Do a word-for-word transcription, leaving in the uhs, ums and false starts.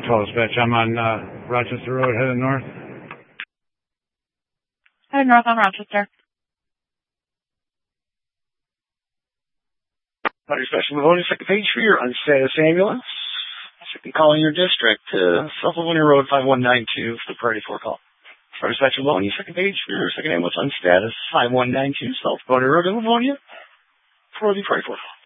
twelve dispatch. I'm on uh, Rochester Road heading north. Heading north on Rochester. Water dispatch Livonia, second page for your unstatus ambulance. Second call in your district, uh, South Livonia Road five one nine two for the priority four call. Water dispatch Livonia, second page for your second ambulance on status five one nine two South Livonia Road in Livonia for the priority four call.